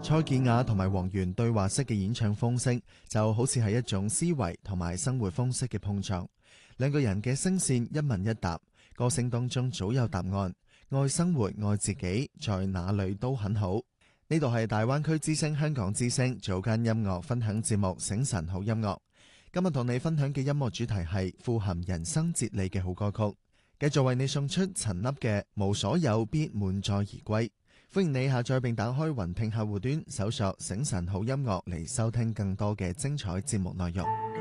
蔡健雅同埋黃源對話式嘅演唱方式，就好似係一種思維同埋生活方式嘅碰撞。兩個人嘅聲線一問一答，歌聲當中早有答案。愛生活，愛自己，在哪裏都很好。呢度係大灣區之聲香港之聲早間音樂分享節目醒晨好音樂。今日同你分享嘅音樂主題係富含人生哲理嘅好歌曲，繼續為你送出陳粒嘅無所有必滿載而歸。歡迎你下載並打開雲聽客戶端，搜索醒晨好音樂嚟收聽更多嘅精彩節目內容。